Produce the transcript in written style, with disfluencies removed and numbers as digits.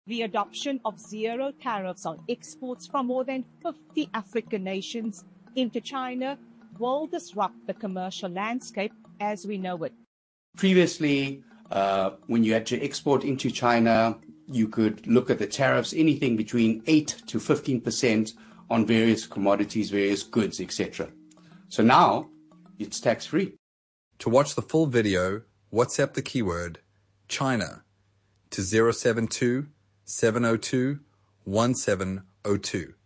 The adoption of zero tariffs on exports from more than 50 African nations into China will disrupt the commercial landscape as we know it. Previously, when you had to export into China, you could look at the tariffs, anything between 8 to 15% on various commodities, various goods, etc. So now it's tax-free. To watch the full video, WhatsApp the keyword China to 072 702 1702.